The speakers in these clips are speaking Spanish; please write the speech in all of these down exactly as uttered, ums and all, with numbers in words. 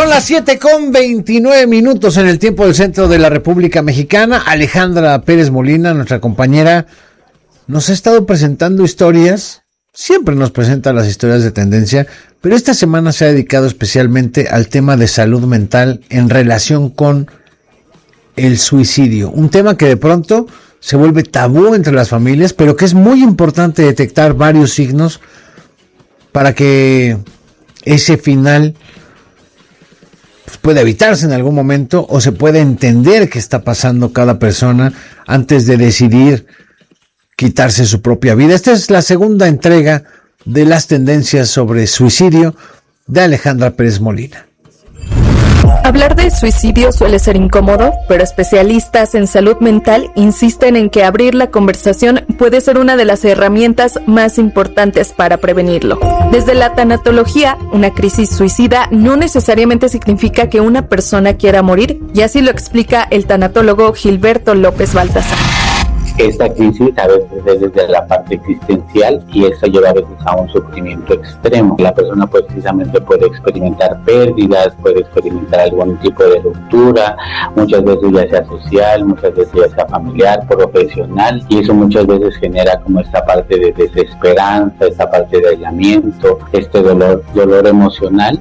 Son las siete con veintinueve minutos en el tiempo del centro de la República Mexicana. Alejandra Pérez Molina, nuestra compañera, nos ha estado presentando historias. Siempre nos presenta las historias de tendencia, pero esta semana se ha dedicado especialmente al tema de salud mental en relación con el suicidio. Un tema que de pronto se vuelve tabú entre las familias, pero que es muy importante detectar varios signos para que ese final pues, pueda evitarse en algún momento o se pueda entender qué está pasando cada persona antes de decidir quitarse su propia vida. Esta es la segunda entrega de las tendencias sobre suicidio de Alejandra Pérez Molina. Hablar de suicidio suele ser incómodo, pero especialistas en salud mental insisten en que abrir la conversación puede ser una de las herramientas más importantes para prevenirlo. Desde la tanatología, una crisis suicida no necesariamente significa que una persona quiera morir, y así lo explica el tanatólogo Gilberto López Baltasar. Esta crisis a veces es desde la parte existencial y eso lleva a veces a un sufrimiento extremo. La persona pues, precisamente puede experimentar pérdidas, puede experimentar algún tipo de ruptura, muchas veces ya sea social, muchas veces ya sea familiar, profesional, y eso muchas veces genera como esta parte de desesperanza, esta parte de aislamiento, este dolor, dolor emocional.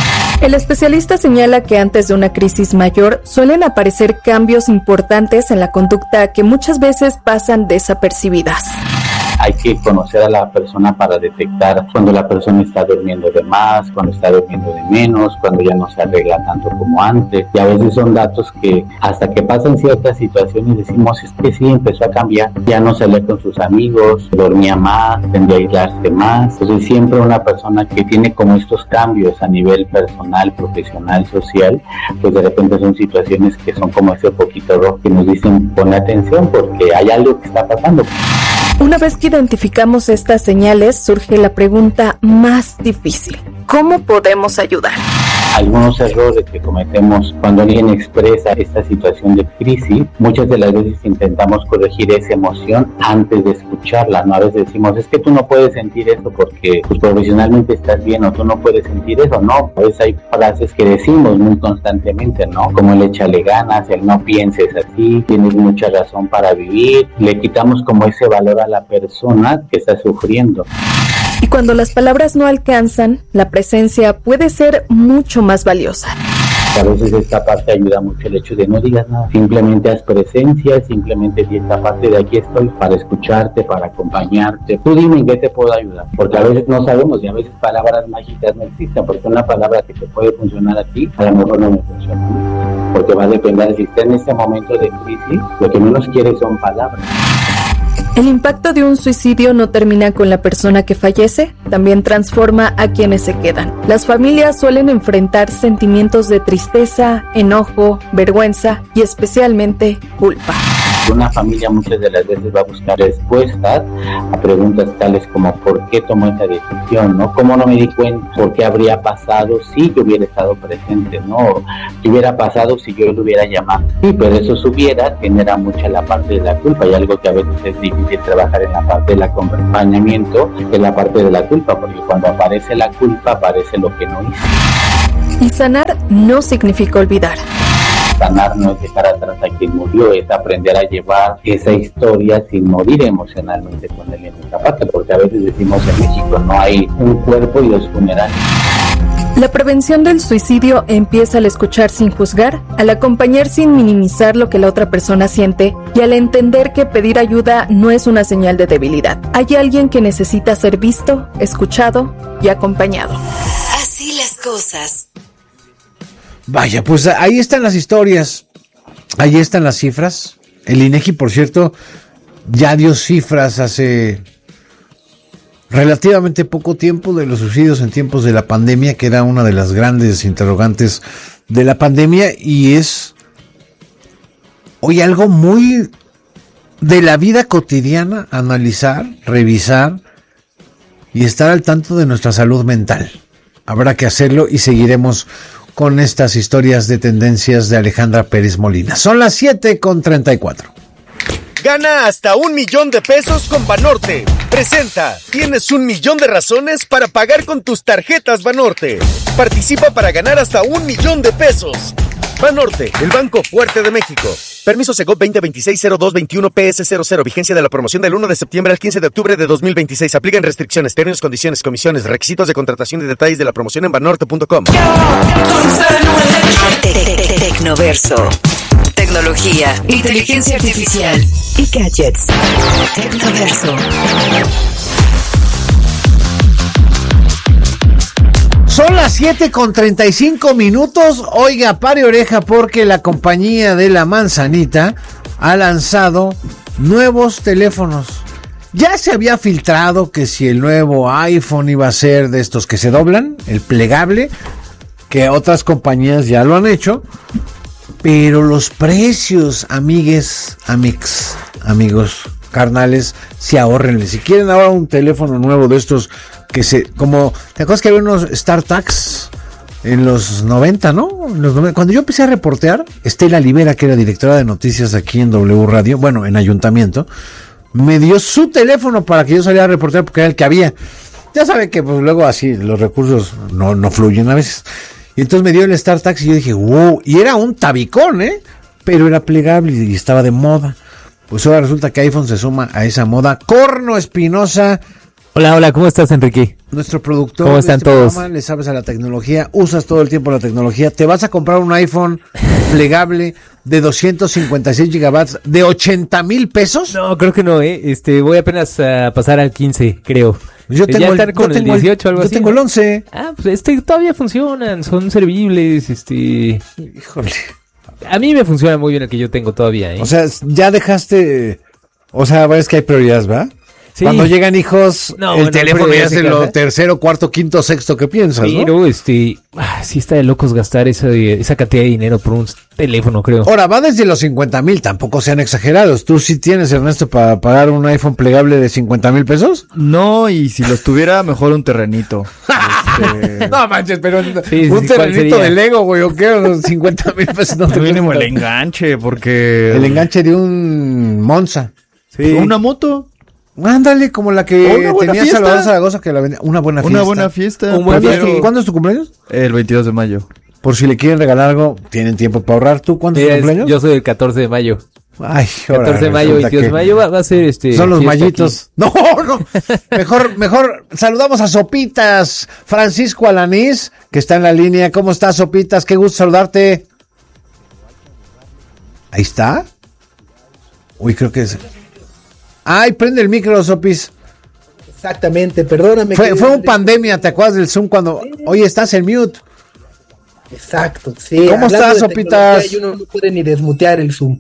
El especialista señala que antes de una crisis mayor suelen aparecer cambios importantes en la conducta que muchas veces pasan desapercibidas. Hay que conocer a la persona para detectar cuando la persona está durmiendo de más, cuando está durmiendo de menos, cuando ya no se arregla tanto como antes. Y a veces son datos que hasta que pasan ciertas situaciones decimos, es que sí, empezó a cambiar. Ya no salía con sus amigos, dormía más, tendía a aislarse más. Entonces siempre una persona que tiene como estos cambios a nivel personal, profesional, social, pues de repente son situaciones que son como ese poquito rojo que nos dicen, pon atención porque hay algo que está pasando. Una vez que identificamos estas señales, surge la pregunta más difícil. ¿Cómo podemos ayudar? Algunos errores que cometemos cuando alguien expresa esta situación de crisis, muchas de las veces intentamos corregir esa emoción antes de escucharla, ¿no? A veces decimos, es que tú no puedes sentir eso porque pues, profesionalmente estás bien, o tú no puedes sentir eso, ¿no? A veces hay frases que decimos muy constantemente, ¿no? Como el échale ganas, el no pienses así, tienes mucha razón para vivir, le quitamos como ese valor a la persona que está sufriendo. Y cuando las palabras no alcanzan, la presencia puede ser mucho más valiosa. A veces esta parte ayuda mucho el hecho de no digas nada, simplemente haz presencia, simplemente di esta parte de aquí estoy para escucharte, para acompañarte. Tú dime en qué te puedo ayudar, porque a veces no sabemos y a veces palabras mágicas no existen, porque una palabra que te puede funcionar a ti, a lo mejor no me funciona, porque va a depender si está en este momento de crisis, lo que menos quieres son palabras. El impacto de un suicidio no termina con la persona que fallece, también transforma a quienes se quedan. Las familias suelen enfrentar sentimientos de tristeza, enojo, vergüenza y especialmente culpa. Una familia muchas de las veces va a buscar respuestas a preguntas tales como ¿por qué tomó esa decisión? ¿No? ¿Cómo no me di cuenta? ¿Por qué habría pasado si yo hubiera estado presente? ¿No? ¿Qué hubiera pasado si yo lo hubiera llamado? Sí, pero eso hubiera genera mucha la parte de la culpa y algo que a veces es difícil trabajar en la parte del acompañamiento, es la parte de la culpa, porque cuando aparece la culpa aparece lo que no hice. Y sanar no significa olvidar. Sanar no es dejar atrás a quien murió, es aprender a llevar esa historia sin morir emocionalmente con él en esa parte, porque a veces decimos en México no hay un cuerpo y dos funerales. La prevención del suicidio empieza al escuchar sin juzgar, al acompañar sin minimizar lo que la otra persona siente y al entender que pedir ayuda no es una señal de debilidad. Hay alguien que necesita ser visto, escuchado y acompañado. Así las cosas. Vaya, pues ahí están las historias, ahí están las cifras. El INEGI, por cierto, ya dio cifras hace relativamente poco tiempo de los suicidios en tiempos de la pandemia, que era una de las grandes interrogantes de la pandemia, y es hoy algo muy de la vida cotidiana, analizar, revisar y estar al tanto de nuestra salud mental. Habrá que hacerlo y seguiremos con estas historias de tendencias de Alejandra Pérez Molina. Son las siete con treinta y cuatro. Gana hasta un millón de pesos con Banorte. Presenta, tienes un millón de razones para pagar con tus tarjetas Banorte. Participa para ganar hasta un millón de pesos. Banorte, el banco fuerte de México. Permiso Segov veinte veintiséis cero dos veintiuno P S cero cero. Vigencia de la promoción del uno de septiembre al quince de octubre de dos mil veintiséis. Aplican restricciones, términos, condiciones, comisiones, requisitos de contratación y detalles de la promoción en banorte punto com. Tecnoverso. Tecnología, inteligencia artificial y gadgets. Tecnoverso. Son las siete con treinta y cinco minutos. Oiga, pare oreja porque la compañía de la manzanita ha lanzado nuevos teléfonos. Ya se había filtrado que si el nuevo iPhone iba a ser de estos que se doblan, el plegable, que otras compañías ya lo han hecho. Pero los precios, amigues, amix, amigos, carnales, se ahorrenle. Si quieren ahora un teléfono nuevo de estos que se, como, ¿te acuerdas que había unos StarTags en los noventa, no? En los noventa, cuando yo empecé a reportear, Estela Libera, que era directora de noticias aquí en W Radio, bueno, en Ayuntamiento, me dio su teléfono para que yo saliera a reportear porque era el que había. Ya saben que pues luego así los recursos no, no fluyen a veces. Y entonces me dio el StarTags y yo dije, wow, y era un tabicón, ¿eh? Pero era plegable y estaba de moda. Pues ahora resulta que iPhone se suma a esa moda. Corno Espinosa. Hola, hola, ¿cómo estás, Enrique? Nuestro productor. ¿Cómo están de este todos? programa, le sabes a la tecnología, usas todo el tiempo la tecnología. Te vas a comprar un iPhone plegable de doscientos cincuenta y seis gigabytes de ochenta mil pesos. No, creo que no, ¿eh? Este, voy apenas a pasar al quince, creo. Yo tengo, ya el, estar con yo tengo el dieciocho, el, algo yo así. tengo el once. Ah, pues este todavía funcionan, son servibles, este... Híjole. A mí me funciona muy bien el que yo tengo todavía, ¿eh? O sea, ya dejaste, o sea, ves que hay prioridades, ¿va? Sí. Cuando llegan hijos, No, el bueno, teléfono ya es prioridades en lo casa. tercero, cuarto, quinto, sexto que piensas, ¿no? Pero, este... Ah, sí está de locos gastar esa, esa cantidad de dinero por un teléfono, creo. Ahora, va desde los cincuenta mil, tampoco sean exagerados. ¿Tú sí tienes, Ernesto, para pagar un iPhone plegable de cincuenta mil pesos? No, y si los tuviera, mejor un terrenito. Este... No manches, pero Sí, sí, un sí, ¿cuál terrenito sería? de Lego, güey, o qué, unos cincuenta mil pesos. No te mínimo el cuesta. enganche, porque... El enganche de un Monza. Sí. Una moto. Ándale, como la que Una buena tenía fiesta. Salvador Zaragoza, que la vendía. Una buena fiesta. Una buena fiesta. Un buen ¿Cuándo, es viaje. tu, ¿Cuándo es tu cumpleaños? El veintidós de mayo. Por si le quieren regalar algo, tienen tiempo para ahorrar. ¿Tú cuándo es Mira, tu es- cumpleaños? yo soy el catorce de mayo. Ay, ahora catorce de mayo, resulta veintidós de que mayo va, va a ser este... son los fiesta mallitos. No, no. Mejor, mejor saludamos a Sopitas. Francisco Alanís, que está en la línea. ¿Cómo estás, Sopitas? Qué gusto saludarte. Ahí está. Uy, creo que es. Ay, prende el micro, Sopis. Exactamente, perdóname. Fue, que- fue un pandemia, ¿te acuerdas del Zoom cuando... Oye, estás en mute. Exacto, sí. ¿Cómo hablando estás, de Sopitas? tecnología, Y uno no puede ni desmutear el Zoom.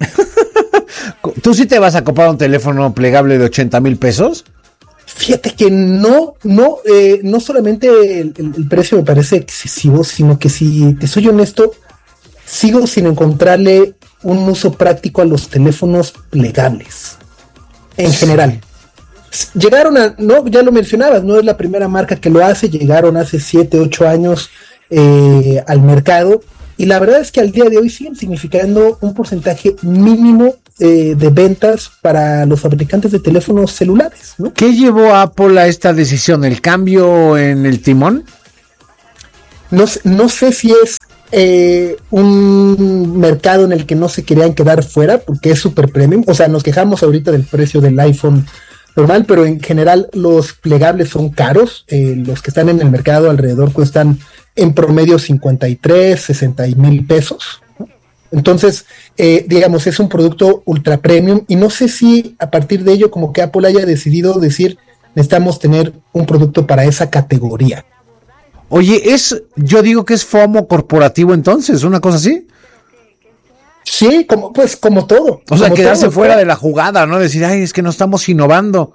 ¿Tú sí te vas a comprar un teléfono plegable de ochenta mil pesos? Fíjate que no, no, eh, no solamente el, el- el precio me parece excesivo, sino que si te soy honesto, sigo sin encontrarle un uso práctico a los teléfonos plegables. En general. Llegaron a, no, ya lo mencionabas, no es la primera marca que lo hace, llegaron hace siete, ocho años eh, al mercado, y la verdad es que al día de hoy siguen significando un porcentaje mínimo eh, de ventas para los fabricantes de teléfonos celulares, ¿no? ¿Qué llevó a Apple a esta decisión? ¿El cambio en el timón? No, sé- no sé si es eh, un mercado en el que no se querían quedar fuera, porque es super premium. O sea, nos quejamos ahorita del precio del iPhone normal, pero en general los plegables son caros. Eh, los que están en el mercado alrededor cuestan en promedio cincuenta y tres, sesenta mil pesos. ¿no? Entonces, eh, digamos, es un producto ultra premium, y no sé si a partir de ello como que Apple haya decidido decir, necesitamos tener un producto para esa categoría. Oye, es, yo digo que es FOMO corporativo entonces, una cosa así. Sí, como, pues como todo. O sea, como quedarse todo, fuera claro. de la jugada, ¿no? Decir, ay, es que no estamos innovando.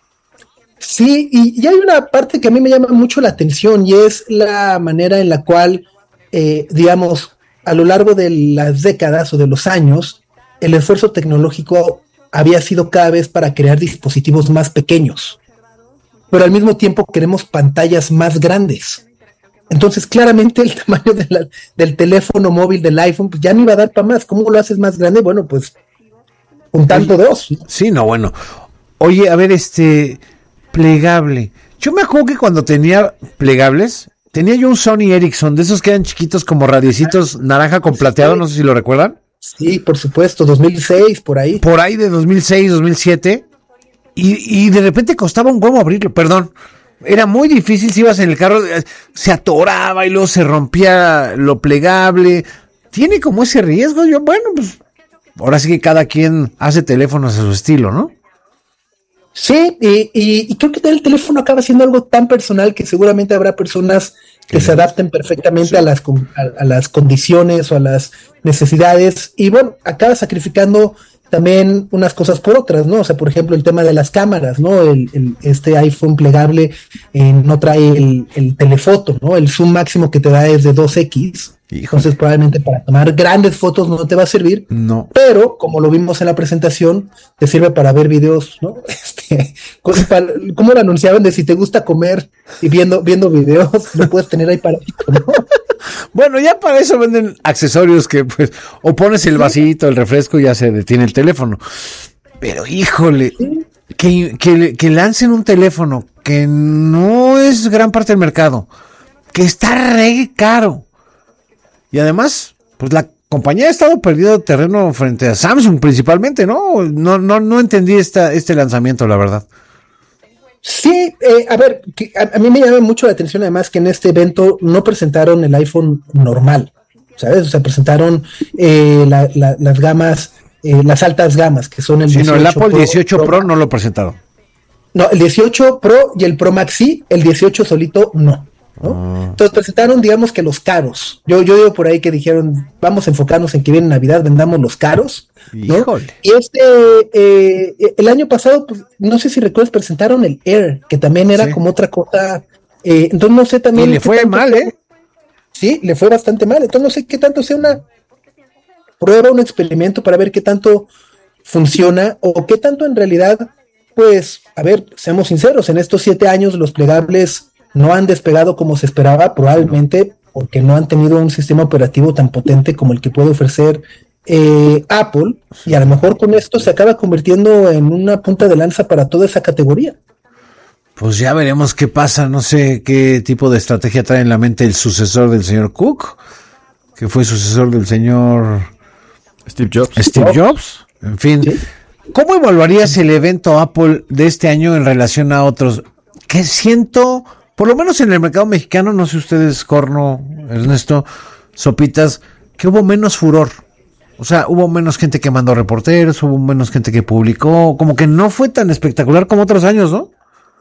Sí, y, y hay una parte que a mí me llama mucho la atención, y es la manera en la cual, eh, digamos, a lo largo de las décadas o de los años, el esfuerzo tecnológico había sido cada vez para crear dispositivos más pequeños, pero al mismo tiempo queremos pantallas más grandes. Entonces, claramente el tamaño de la- del teléfono móvil, del iPhone, pues ya no iba a dar para más. ¿Cómo lo haces más grande? Bueno, pues juntando dos. Sí, no, bueno. Oye, a ver, este, plegable. Yo me acuerdo que cuando tenía plegables, tenía yo un Sony Ericsson, de esos que eran chiquitos como radiecitos naranja con plateado, no sé si lo recuerdan. Sí, por supuesto, dos mil seis, por ahí. Por ahí de dos mil seis, dos mil siete, y, y de repente costaba un huevo abrirlo, perdón. Era muy difícil si ibas en el carro, se atoraba y luego se rompía lo plegable. Tiene como ese riesgo, yo, bueno, pues ahora sí que cada quien hace teléfonos a su estilo, ¿no? Sí, y, y, y creo que el teléfono acaba siendo algo tan personal que seguramente habrá personas que se adapten perfectamente sí. a, las, a, a las condiciones o a las necesidades, y bueno, acaba sacrificando también unas cosas por otras, ¿no? O sea, por ejemplo, el tema de las cámaras, ¿no? El, el, este iPhone plegable eh, no trae el, el telefoto, ¿no? El zoom máximo que te da es de dos equis. Híjole. Entonces probablemente para tomar grandes fotos no te va a servir, no. Pero como lo vimos en la presentación, te sirve para ver videos, ¿no? Este, para, como lo anunciaban de si te gusta comer y viendo viendo videos, lo puedes tener ahí para ti, ¿no? Bueno, ya para eso venden accesorios que pues o pones el vasito, el refresco y ya se detiene el teléfono. Pero híjole, ¿sí? que, que, que lancen un teléfono que no es gran parte del mercado, que está re caro. Y además, pues la compañía ha estado perdiendo terreno frente a Samsung principalmente, ¿no? No, no, no entendí esta, este lanzamiento, la verdad. Sí, eh, a ver, que a, a mí me llama mucho la atención además que en este evento no presentaron el iPhone normal, ¿sabes? O sea, presentaron eh, la, la, las gamas, eh, las altas gamas, que son el sí, dieciocho no, el Apple Pro, dieciocho Pro, Pro no lo presentaron. No, el dieciocho Pro y el Pro Max sí, el dieciocho solito no. ¿no? Ah. Entonces presentaron, digamos que los caros. Yo, yo digo por ahí que dijeron, vamos a enfocarnos en que viene Navidad, vendamos los caros, ¿no? Híjole. Y este, eh, el año pasado, pues, no sé si recuerdas, presentaron el Air, que también era sí. como otra cosa. Eh, entonces no sé también. Y le fue mal, fue, ¿eh? Sí, le fue bastante mal. Entonces no sé qué tanto sea una prueba, un experimento para ver qué tanto funciona o qué tanto en realidad, pues, a ver, seamos sinceros, en estos siete años los plegables no han despegado como se esperaba, probablemente porque no han tenido un sistema operativo tan potente como el que puede ofrecer eh, Apple, y a lo mejor con esto se acaba convirtiendo en una punta de lanza para toda esa categoría. Pues ya veremos qué pasa, no sé qué tipo de estrategia trae en la mente el sucesor del señor Cook, que fue sucesor del señor Steve Jobs. Steve Jobs, en fin. ¿Sí? ¿Cómo evaluarías el evento Apple de este año en relación a otros? Que siento... Por lo menos en el mercado mexicano, no sé ustedes, Corno, Ernesto, Sopitas, que hubo menos furor. O sea, hubo menos gente que mandó reporteros, hubo menos gente que publicó, como que no fue tan espectacular como otros años, ¿no?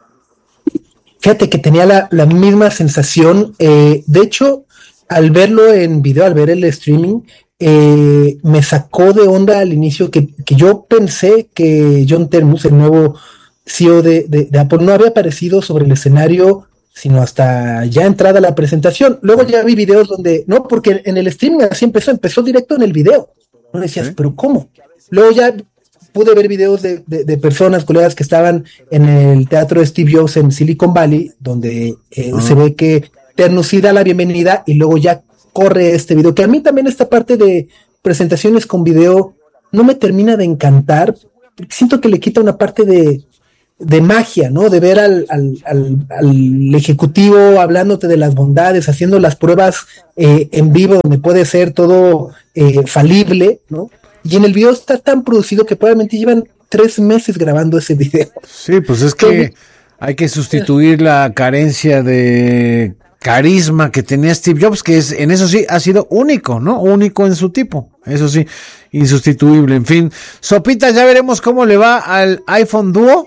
Fíjate que tenía la, la misma sensación. Eh, de hecho, al verlo en video, al ver el streaming, eh, me sacó de onda al inicio que, que yo pensé que John Termus, el nuevo C E O de, de, de Apple, no había aparecido sobre el escenario sino hasta ya entrada la presentación. Luego ya vi videos donde, no, porque en el streaming así empezó, empezó directo en el video. No decías, ¿sí? ¿Pero cómo? Luego ya pude ver videos de, de, de personas, colegas que estaban en el teatro de Steve Jobs en Silicon Valley, donde eh, uh-huh. se ve que Ternos sí da la bienvenida y luego ya corre este video, que a mí también esta parte de presentaciones con video no me termina de encantar, siento que le quita una parte de de magia, ¿no? De ver al, al, al, al ejecutivo hablándote de las bondades, haciendo las pruebas eh, en vivo, donde puede ser todo eh, falible, ¿no? Y en el video está tan producido que probablemente llevan tres meses grabando ese video. Sí, pues es que hay que sustituir la carencia de carisma que tenía Steve Jobs, que es, en eso sí ha sido único, ¿no? Único en su tipo, eso sí, insustituible. En fin, Sopita, ya veremos cómo le va al iPhone Duo.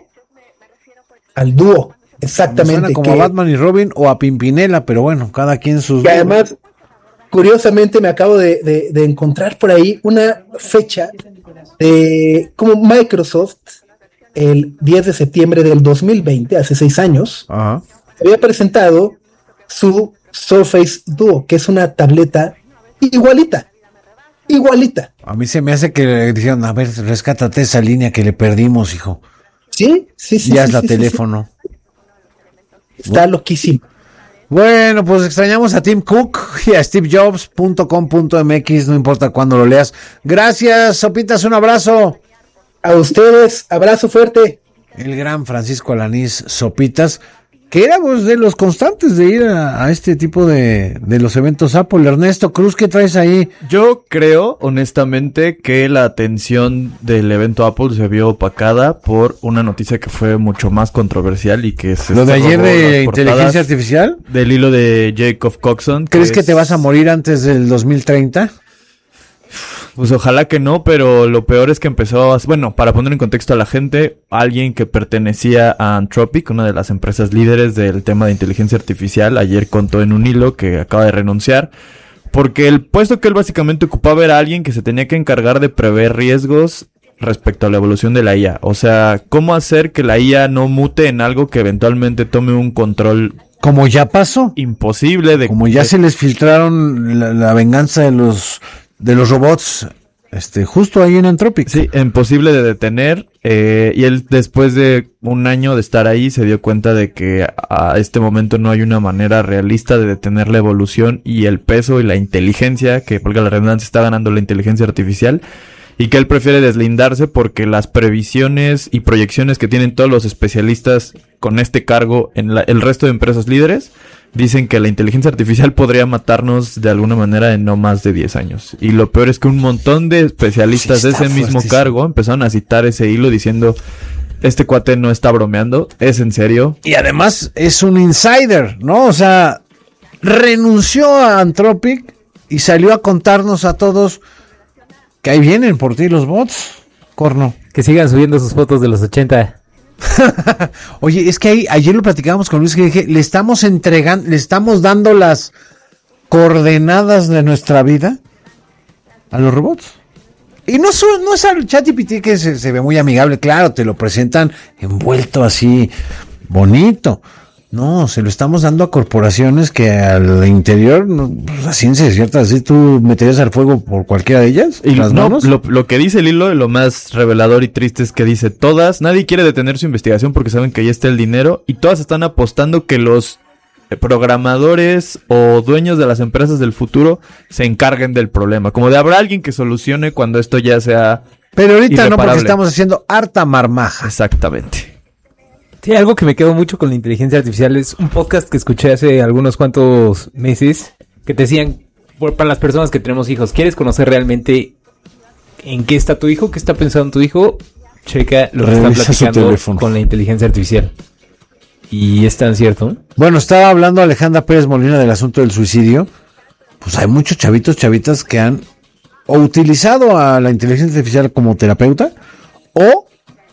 Al dúo, exactamente. Suena como que, a Batman y Robin o a Pimpinela, pero bueno, cada quien sus... Y además, curiosamente me acabo de, de, de encontrar por ahí una fecha de como Microsoft, el diez de septiembre del dos mil veinte, hace seis años, Ajá. había presentado su Surface Duo, que es una tableta igualita, igualita. A mí se me hace que dijeron, a ver, rescátate esa línea que le perdimos, hijo. Sí, sí, sí. Ya sí, es la sí, teléfono. Sí, sí. Está bueno. Loquísimo. Bueno, pues extrañamos a Tim Cook y a steve jobs punto com punto m x, no importa cuándo lo leas. Gracias, Sopitas, un abrazo. A ustedes, abrazo fuerte. El gran Francisco Alanís Sopitas, que era pues, de los constantes de ir a, a este tipo de, de los eventos Apple. Ernesto Cruz, ¿qué traes ahí? Yo creo, honestamente, que la atención del evento Apple se vio opacada por una noticia que fue mucho más controversial y que se... ¿Lo de se ayer robó de las inteligencia portadas artificial? Del hilo de Jacob Coxon. ¿Crees que es- te vas a morir antes del dos mil treinta? Pues ojalá que no, pero lo peor es que empezó a... Bueno, para poner en contexto a la gente, alguien que pertenecía a Anthropic, una de las empresas líderes del tema de inteligencia artificial, ayer contó en un hilo que acaba de renunciar, porque el puesto que él básicamente ocupaba era alguien que se tenía que encargar de prever riesgos respecto a la evolución de la I A. O sea, cómo hacer que la I A no mute en algo que eventualmente tome un control Como ya pasó. imposible de... Como ya de- se les filtraron la, la venganza de los de los robots, este, justo ahí en Anthropic. Sí, imposible de detener. Eh, y él, después de un año de estar ahí, se dio cuenta de que a, a este momento no hay una manera realista de detener la evolución y el peso y la inteligencia, que por la redundancia está ganando la inteligencia artificial, y que él prefiere deslindarse porque las previsiones y proyecciones que tienen todos los especialistas con este cargo en la, el resto de empresas líderes dicen que la inteligencia artificial podría matarnos de alguna manera en no más de diez años. Y lo peor es que un montón de especialistas Sí, de está ese mismo fuertísimo. cargo empezaron a citar ese hilo diciendo, este cuate no está bromeando, es en serio. Y además es un insider, ¿no? O sea, renunció a Anthropic y salió a contarnos a todos que ahí vienen por ti los bots, Corno. Que sigan subiendo sus fotos de los ochenta. Oye, es que ahí, ayer lo platicábamos con Luis, que dije, le estamos entregando, le estamos dando las coordenadas de nuestra vida a los robots. Y no, su- no es al ChatGPT que se, se ve muy amigable, claro, te lo presentan envuelto así, bonito. No, se lo estamos dando a corporaciones que al interior, no, pues, a ciencia cierta, así tú meterías al fuego por cualquiera de ellas. Y las no, manos. lo, lo que dice el hilo, lo más revelador y triste es que dice, todas, nadie quiere detener su investigación porque saben que ahí está el dinero y todas están apostando que los eh, programadores o dueños de las empresas del futuro se encarguen del problema. Como de habrá alguien que solucione cuando esto ya sea... Pero ahorita no, porque irreparable. estamos haciendo harta marmaja. Exactamente. Sí, algo que me quedó mucho con la inteligencia artificial es un podcast que escuché hace algunos cuantos meses que te decían, por- para las personas que tenemos hijos, ¿quieres conocer realmente en qué está tu hijo? ¿Qué está pensando tu hijo? Checa lo que está Revisa su platicando teléfono. con la inteligencia artificial. Y es tan cierto, ¿no? Bueno, estaba hablando Alejandra Pérez Molina del asunto del suicidio. Pues hay muchos chavitos, chavitas que han o utilizado a la inteligencia artificial como terapeuta o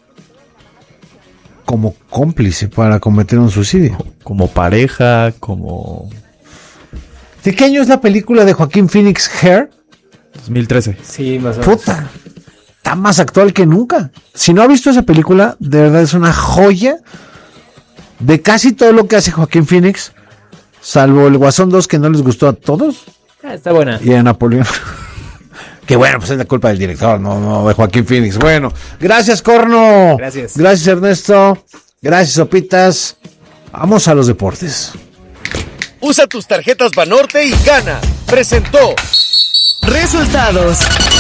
como cómplice para cometer un suicidio. Como pareja, como... ¿De qué año es la película de Joaquín Phoenix, Hair? dos mil trece. Sí, más o menos. Puta, está más actual que nunca. Si no ha visto esa película, de verdad es una joya de casi todo lo que hace Joaquín Phoenix, salvo el Guasón dos que no les gustó a todos. Ah, está buena. Y a Napoleón. Que bueno, pues es la culpa del director, no, no de Joaquín Phoenix. Bueno, gracias, Corno. Gracias. Gracias, Ernesto. Gracias, Sopitas. Vamos a los deportes. Usa tus tarjetas Banorte y gana. Presentó. Resultados.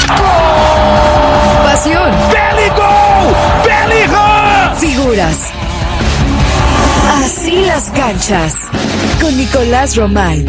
Pasión. Figuras. Así las canchas. Con Nicolás Romay.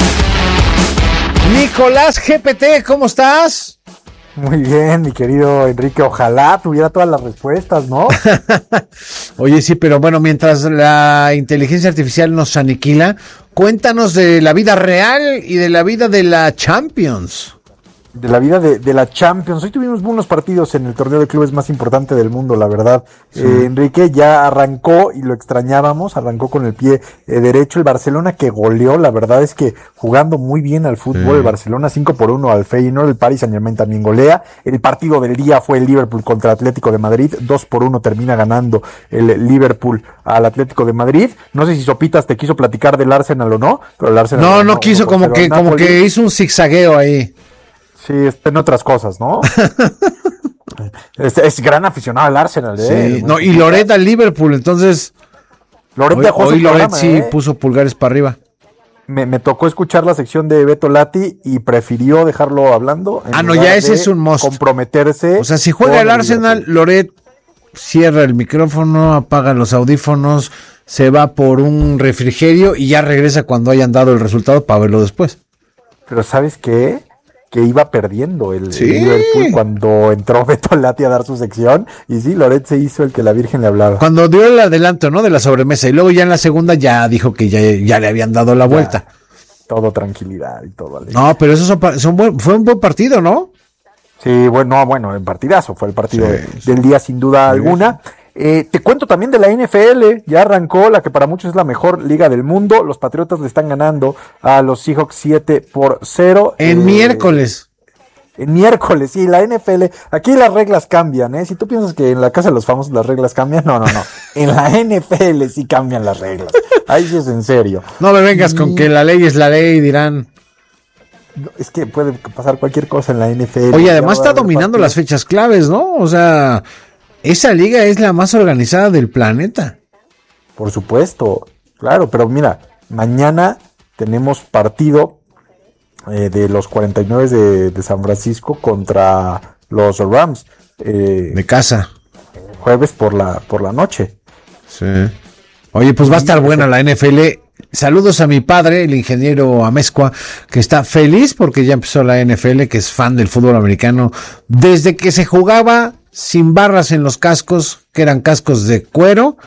Nicolás G P T, ¿cómo estás? Muy bien, mi querido Enrique, ojalá tuviera todas las respuestas, ¿no? Oye, sí, pero bueno, mientras la inteligencia artificial nos aniquila, cuéntanos de la vida real y de la vida de la Champions. De la vida de, de la Champions. Hoy tuvimos unos partidos en el torneo de clubes más importante del mundo, la verdad. Sí. Eh, Enrique ya arrancó y lo extrañábamos, arrancó con el pie eh, derecho el Barcelona que goleó, la verdad es que jugando muy bien al fútbol, Sí. el Barcelona cinco por uno al Feyenoord, el Paris Saint-Germain también golea. El partido del día fue el Liverpool contra Atlético de Madrid, dos por uno termina ganando el Liverpool al Atlético de Madrid. No sé si Sopitas te quiso platicar del Arsenal o no, pero el Arsenal No, ganó no quiso, uno por como cero que, al como Napoli. que hizo un zigzagueo ahí. Sí, está en otras cosas, ¿no? es, es gran aficionado al Arsenal, ¿eh? Sí. No, y Loret al Liverpool, entonces Loret hoy, dejó su hoy Loret programa, sí ¿eh? puso pulgares para arriba. Me, me tocó escuchar la sección de Beto Lati y prefirió dejarlo hablando. en Ah, no, lugar ya ese de es un must. comprometerse. O sea, si juega con el Arsenal, Liverpool. Loret cierra el micrófono, apaga los audífonos, se va por un refrigerio y ya regresa cuando hayan dado el resultado para verlo después. Pero ¿sabes qué? Que iba perdiendo el, sí. el Liverpool cuando entró Beto Lati a dar su sección, y sí, Loret se hizo el que la Virgen le hablaba. Cuando dio el adelanto, ¿no? De la sobremesa, y luego ya en la segunda ya dijo que ya, ya le habían dado la vuelta. Ya, todo tranquilidad y todo. Alegría. No, pero eso son, son buen, fue un buen partido, ¿no? Sí, bueno, no, bueno, en partidazo, fue el partido sí, sí. del día sin duda sí. alguna. Eh, te cuento también de la N F L, ya arrancó la que para muchos es la mejor liga del mundo. Los Patriotas le están ganando a los Seahawks siete por cero. En eh, miércoles. En miércoles, sí, la N F L, aquí las reglas cambian, ¿eh? Si tú piensas que en la casa de los famosos las reglas cambian, no, no, no. En la N F L sí cambian las reglas. Ahí sí es en serio. No me vengas y... con que la ley es la ley, dirán. Es que puede pasar cualquier cosa en la N F L. Oye, además está dominando las fechas claves, ¿no? O sea... Esa liga es la más organizada del planeta. Por supuesto, claro, pero mira, mañana tenemos partido eh, de los cuarenta y nueve de, de San Francisco contra los Rams. Eh, de casa. Jueves por la, por la noche. Sí. Oye, pues va a estar buena la N F L. Saludos a mi padre, el ingeniero Amezcua, que está feliz porque ya empezó la N F L, que es fan del fútbol americano desde que se jugaba sin barras en los cascos, que eran cascos de cuero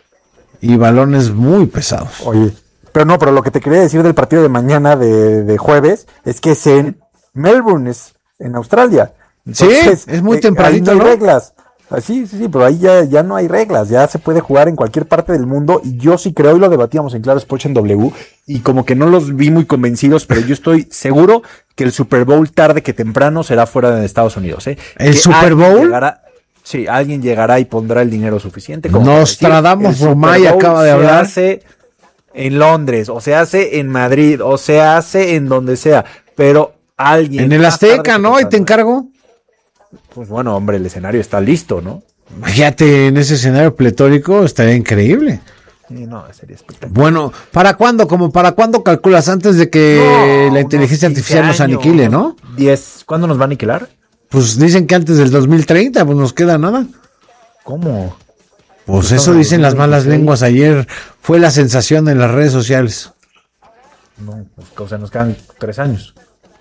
y balones muy pesados. Oye, pero no, pero lo que te quería decir del partido de mañana de, de jueves es que es en Melbourne, es en Australia. Entonces, sí, es muy eh, tempranito, ahí no hay ¿no? reglas. Sí, sí, sí, pero ahí ya, ya no hay reglas, ya se puede jugar en cualquier parte del mundo, y yo sí creo, y lo debatíamos en Claro Sports en W, y como que no los vi muy convencidos, pero yo estoy seguro que el Super Bowl tarde que temprano será fuera de Estados Unidos, ¿eh? ¿El que Super Bowl? Llegará, sí, alguien llegará y pondrá el dinero suficiente. Como Nostradamus Romay acaba de hablar. Se hace en Londres, o se hace en Madrid, o se hace en donde sea, pero alguien... En el Azteca, ¿no? Ahí te encargo. Pues bueno, hombre, el escenario está listo, ¿no? Fíjate, en ese escenario pletórico estaría increíble. Sí, no, sería espectacular. Bueno, ¿para cuándo? ¿Como para cuándo calculas? Antes de que no, la inteligencia artificial nos aniquile, ¿no? diez, ¿cuándo nos va a aniquilar? Pues dicen que antes del dos mil treinta, pues nos queda nada. ¿Cómo? Pues eso dicen las malas lenguas. Ayer fue la sensación en las redes sociales. No, pues, o sea, nos quedan tres años.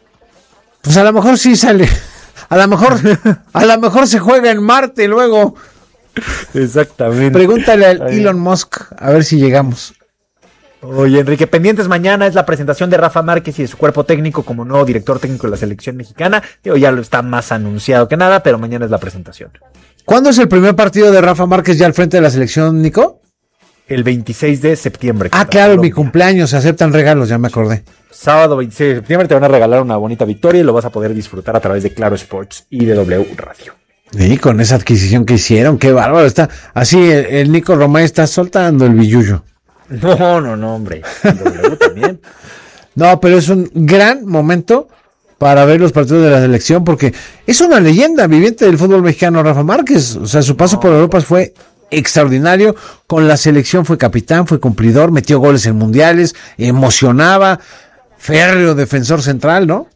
Pues a lo mejor sí sale... A lo mejor, a lo mejor se juega en Marte luego. Exactamente. Pregúntale a Elon Musk a ver si llegamos. Oye, Enrique, pendientes mañana es la presentación de Rafa Márquez y de su cuerpo técnico como nuevo director técnico de la selección mexicana. Digo, ya lo está más anunciado que nada, pero mañana es la presentación. ¿Cuándo es el primer partido de Rafa Márquez ya al frente de la selección, Nico? El veintiséis de septiembre. Ah, claro, Colombia. Mi cumpleaños, se aceptan regalos, ya me acordé. Sábado veintiséis de septiembre te van a regalar una bonita victoria y lo vas a poder disfrutar a través de Claro Sports y de W Radio. Sí, con esa adquisición que hicieron, qué bárbaro está. Así el, el Nico Romay está soltando el billullo. No, no, no, hombre. El W también. No, pero es un gran momento para ver los partidos de la selección porque es una leyenda viviente del fútbol mexicano, Rafa Márquez. O sea, su paso no. por Europa fue extraordinario. Con la selección fue capitán, fue cumplidor, metió goles en mundiales, emocionaba, férreo defensor central, ¿no?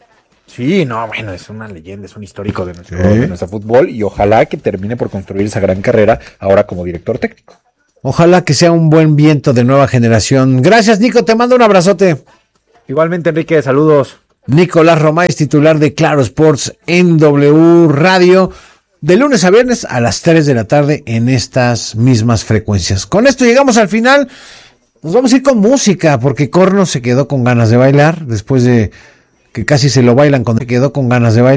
Sí, no, bueno, es una leyenda, es un histórico de nuestro, ¿sí? de nuestro fútbol, y ojalá que termine por construir esa gran carrera ahora como director técnico. Ojalá que sea un buen viento de nueva generación. Gracias, Nico, te mando un abrazote. Igualmente, Enrique, saludos. Nicolás Romay, titular de Claro Sports en W Radio, de lunes a viernes a las tres de la tarde en estas mismas frecuencias. Con esto llegamos al final. Nos vamos a ir con música porque Corno se quedó con ganas de bailar después de que casi se lo bailan cuando se quedó con ganas de bailar.